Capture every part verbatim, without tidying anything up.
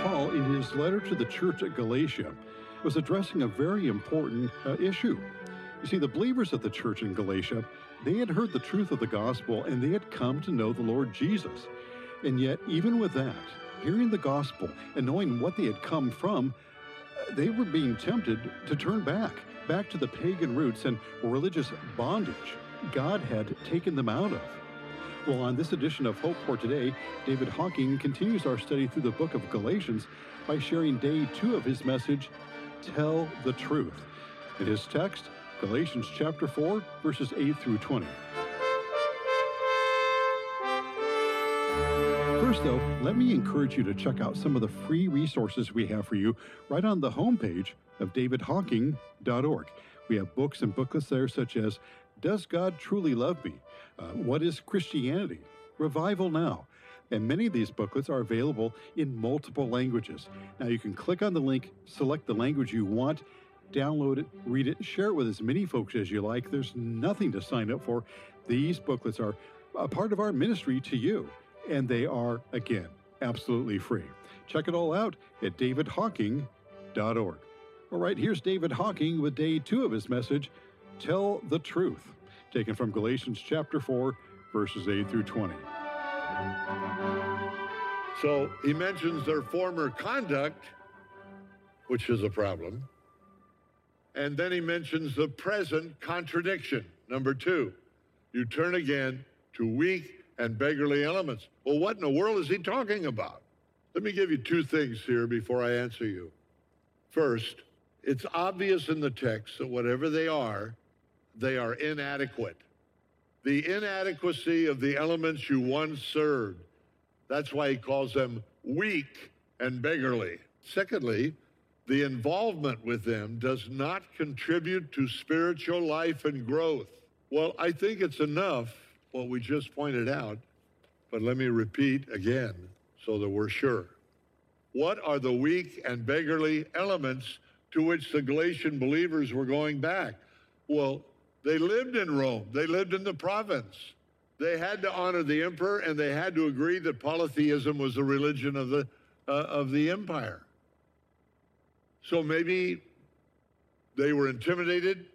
Paul, in his letter to the church at Galatia, was addressing a very important uh, issue. You see, the believers of the church in Galatia, they had heard the truth of the gospel and they had come to know the Lord Jesus. And yet, even with that, hearing the gospel and knowing what they had come from, they were being tempted to turn back, back to the pagan roots and religious bondage God had taken them out of. Well, on this edition of Hope for Today, David Hocking continues our study through the book of Galatians by sharing day two of his message, Tell the Truth. In his text, Galatians chapter four, verses eight through twenty. First, though, let me encourage you to check out some of the free resources we have for you right on the homepage of david hocking dot org. We have books and booklets there such as Does God Truly Love Me? Uh, what is Christianity? Revival Now. And many of these booklets are available in multiple languages. Now you can click on the link, select the language you want, download it, read it, share it with as many folks as you like. There's nothing to sign up for. These booklets are a part of our ministry to you, and they are, again, absolutely free. Check it all out at david hocking dot org. All right, here's David Hocking with day two of his message, Tell the Truth, taken from Galatians chapter four, verses eight through twenty. So he mentions their former conduct, which is a problem. And then he mentions the present contradiction. Number two, you turn again to weak and beggarly elements. Well, what in the world is he talking about? Let me give you two things here before I answer you. First, it's obvious in the text that whatever they are, they are inadequate. The inadequacy of the elements you once served. That's why he calls them weak and beggarly. Secondly, the involvement with them does not contribute to spiritual life and growth. Well, I think it's enough what we just pointed out, but let me repeat again so that we're sure. What are the weak and beggarly elements to which the Galatian believers were going back? Well, they lived in Rome. They lived in the province. They had to honor the emperor, and they had to agree that polytheism was the religion of the uh, of the empire. So maybe they were intimidated.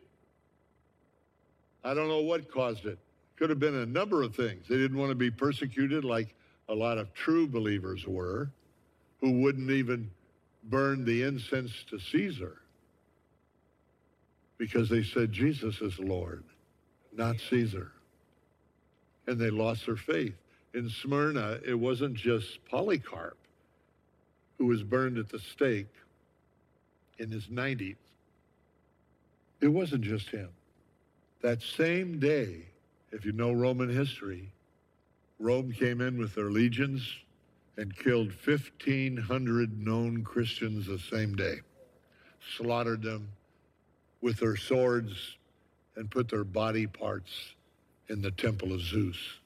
I don't know what caused it. Could have been a number of things. They didn't want to be persecuted like a lot of true believers were, who wouldn't even burn the incense to Caesar because they said Jesus is Lord, not Caesar. And they lost their faith. In Smyrna, it wasn't just Polycarp who was burned at the stake in his nineties. It wasn't just him. That same day, if you know Roman history, Rome came in with their legions and killed fifteen hundred known Christians the same day, slaughtered them with their swords and put their body parts in the temple of Zeus.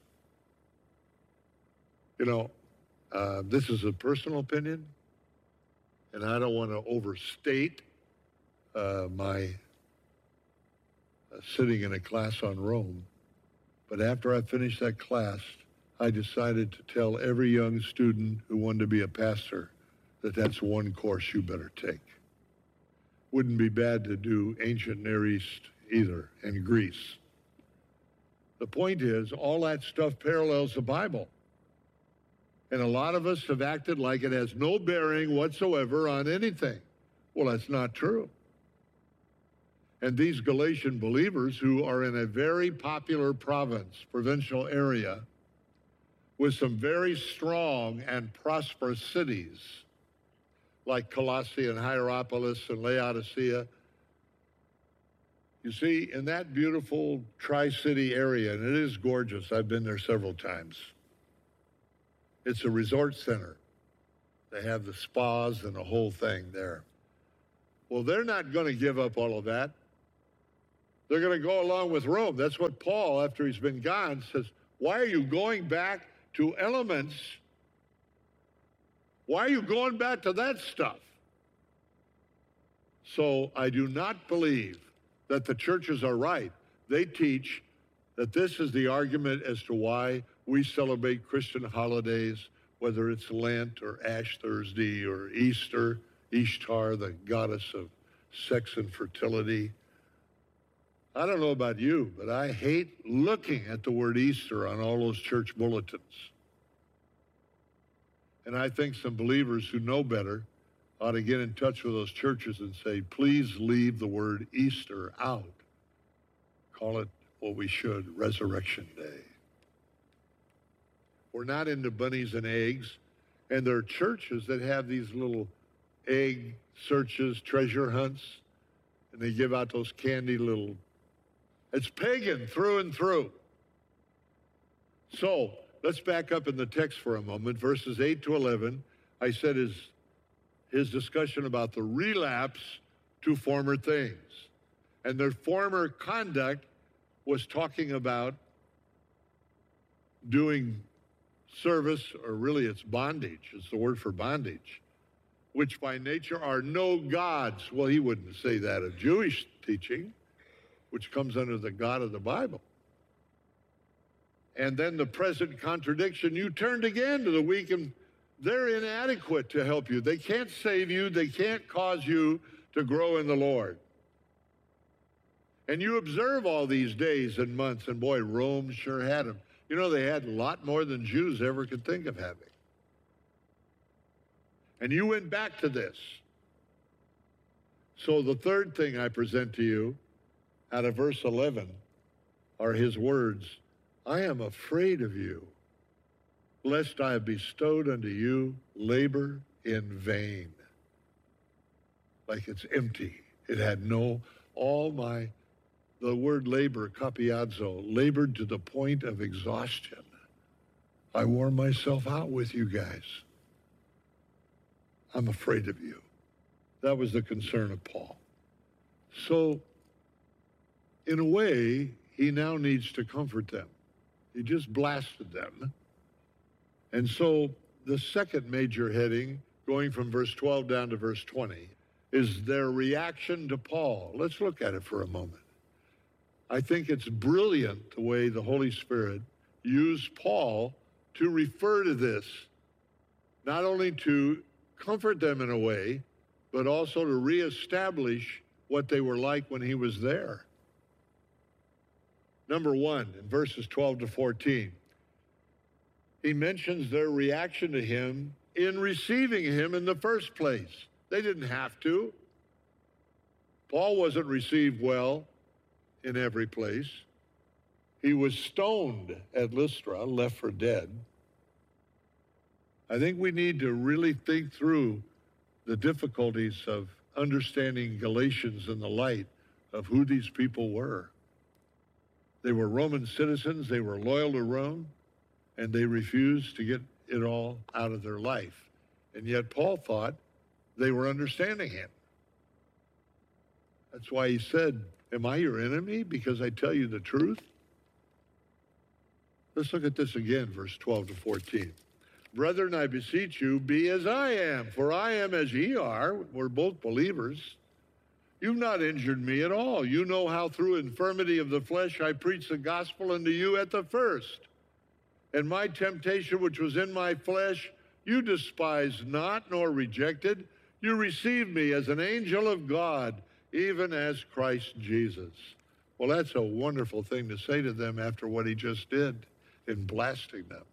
You know, uh, this is a personal opinion, and I don't want to overstate uh, my uh, sitting in a class on Rome, but after I finished that class, I decided to tell every young student who wanted to be a pastor that that's one course you better take. Wouldn't be bad to do ancient Near East either, and Greece. The point is, all that stuff parallels the Bible. And a lot of us have acted like it has no bearing whatsoever on anything. Well, that's not true. And these Galatian believers who are in a very popular province, provincial area, with some very strong and prosperous cities, like Colossae and Hierapolis and Laodicea. You see, in that beautiful Tri-City area, and it is gorgeous, I've been there several times. It's a resort center. They have the spas and the whole thing there. Well, they're not going to give up all of that. They're going to go along with Rome. That's what Paul, after he's been gone, says, why are you going back to elements? Why are you going back to that stuff? So I do not believe that the churches are right. They teach that this is the argument as to why we celebrate Christian holidays whether it's Lent or Ash Thursday or Easter, Ishtar, the goddess of sex and fertility. I don't know about you, but I hate looking at the word Easter on all those church bulletins. And I think some believers who know better ought to get in touch with those churches and say, please leave the word Easter out. Call it what we should, Resurrection Day. We're not into bunnies and eggs. And there are churches that have these little egg searches, treasure hunts, and they give out those candy little, it's pagan through and through. So let's back up in the text for a moment. Verses eight to eleven, I said his, his discussion about the relapse to former things. And their former conduct was talking about doing service, or really it's bondage. It's the word for bondage, which by nature are no gods. Well, he wouldn't say that of Jewish teaching, which comes under the God of the Bible. And then the present contradiction, you turned again to the weak, and they're inadequate to help you. They can't save you. They can't cause you to grow in the Lord. And you observe all these days and months, and boy, Rome sure had them. You know, they had a lot more than Jews ever could think of having. And you went back to this. So the third thing I present to you out of verse eleven are his words, I am afraid of you, lest I have bestowed unto you labor in vain. Like it's empty. It had no, all my, the word labor, kapiazo, labored to the point of exhaustion. I wore myself out with you guys. I'm afraid of you. That was the concern of Paul. So, in a way, he now needs to comfort them. He just blasted them. And so, the second major heading, going from verse twelve down to verse twenty, is their reaction to Paul. Let's look at it for a moment. I think it's brilliant the way the Holy Spirit used Paul to refer to this, not only to comfort them in a way, but also to reestablish what they were like when he was there. Number one, in verses twelve to fourteen, he mentions their reaction to him in receiving him in the first place. They didn't have to. Paul wasn't received well in every place. He was stoned at Lystra, left for dead. I think we need to really think through the difficulties of understanding Galatians in the light of who these people were. They were Roman citizens, they were loyal to Rome, and they refused to get it all out of their life. And yet Paul thought they were understanding him. That's why he said, am I your enemy because I tell you the truth? Let's look at this again, verse twelve to fourteen. Brethren, I beseech you, be as I am, for I am as ye are. We're both believers. You've not injured me at all. You know how through infirmity of the flesh I preached the gospel unto you at the first. And my temptation which was in my flesh, you despised not nor rejected. You received me as an angel of God, even as Christ Jesus. Well, that's a wonderful thing to say to them after what he just did in blasting them.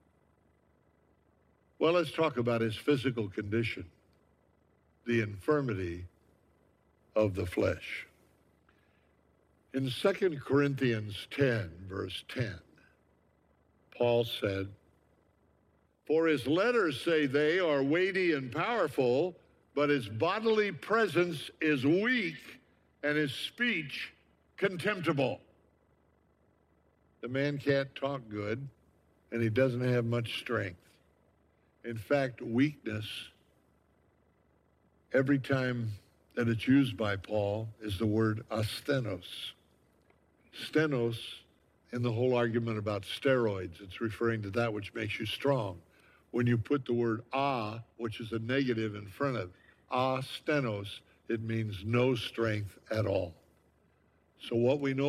Well, let's talk about his physical condition, the infirmity of the flesh. In Second Corinthians ten, verse ten, Paul said, for his letters, say they, are weighty and powerful, but his bodily presence is weak and his speech contemptible. The man can't talk good, and he doesn't have much strength. In fact, weakness, every time that it's used by Paul, is the word asthenos. Stenos, in the whole argument about steroids, it's referring to that which makes you strong. When you put the word a, which is a negative in front of asthenos, it means no strength at all. So what we know